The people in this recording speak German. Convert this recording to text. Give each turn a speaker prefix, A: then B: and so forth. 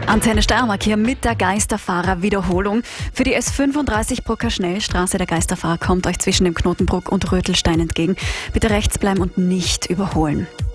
A: Antenne Steiermark hier mit der Geisterfahrer-Wiederholung. Für die S35 Brucker Schnellstraße, der Geisterfahrer kommt euch zwischen dem Knotenbruck und Rötelstein entgegen. Bitte rechts bleiben und nicht überholen.